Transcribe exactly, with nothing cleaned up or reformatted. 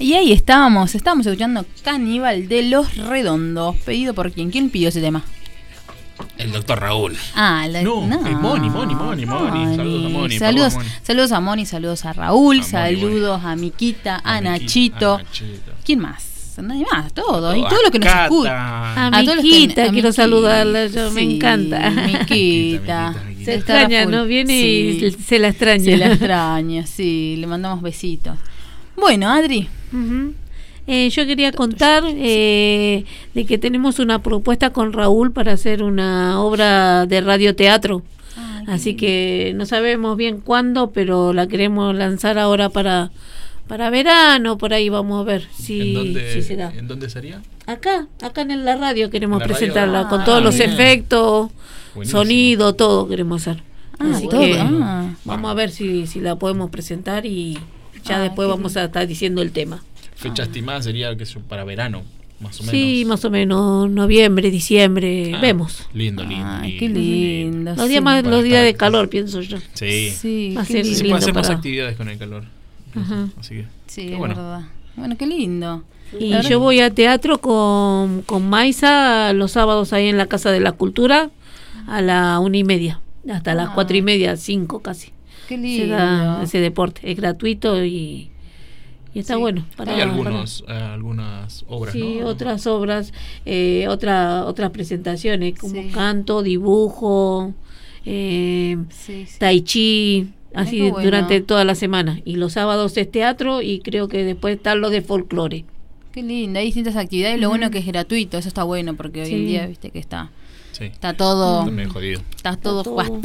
Y ahí estábamos, estábamos escuchando Caníbal de los Redondos. ¿Pedido por quién? ¿Quién pidió ese tema? El doctor Raúl. Ah, la, no, no. Es Moni, Moni, Moni, Moni. Saludos a Moni. Saludos, Moni. saludos a Moni, saludos a Raúl, A Moni, saludos Moni. a Miquita, a, A Nachito. Miquita, a Nachito. ¿Quién más? Nadie más, todos. Oh, Y todo lo que nos Cata. escucha. A A todos los que- Miquita, a quiero Miquita, saludarla, yo me sí, encanta. Miquita. Miquita, Miquita. Se Está extraña, full. ¿no? Viene Sí. y se la extraña. Se la extraña, sí, le mandamos besitos. Bueno, Adri. Ujú. Eh, yo quería contar eh, de que tenemos una propuesta con Raúl para hacer una obra de radioteatro. Ay, qué Así lindo. que no sabemos bien cuándo, pero la queremos lanzar ahora para para verano, por ahí vamos a ver si, ¿En dónde, si se da. ¿En dónde sería? Acá, acá en la radio queremos ¿En la radio? presentarla Ah, con todos los bien. efectos, Buenísimo. sonido, todo queremos hacer. Ah, Así todo, que ah. vamos a ver si, si la podemos presentar y ya Ah, después qué vamos a estar diciendo el tema. Fecha estimada sería que es para verano, más o menos. Sí, más o menos noviembre, diciembre, Ah, vemos. Lindo, lindo. Ay, qué lindo. lindo. Los sí. días más, Para los días estar- de calor, pienso yo. Sí. Sí, Va a qué ser Se lindo. puede lindo hacer más para- actividades con el calor. Ajá. Así que. Sí, qué es bueno. verdad. Bueno, qué lindo. Y La verdad- yo voy a teatro con, con Maisa los sábados ahí en la Casa de la Cultura a la una y media, hasta las Ah. cuatro y media, cinco casi. Qué Se da lindo. ese deporte, es gratuito y, y está Sí. bueno. Para, Hay para- algunos, eh, algunas obras, sí, ¿no? otras obras, eh, otra, otras presentaciones como Sí. canto, dibujo, eh, Sí, sí. tai chi, así qué bueno. durante toda la semana. Y los sábados es teatro y creo que después están los de folclore. Qué lindo. Hay distintas actividades. Lo Ujú. bueno que es gratuito. Eso está bueno porque hoy en Sí. día, viste que está Sí. está todo Está medio jodido. está todo, todo. bastante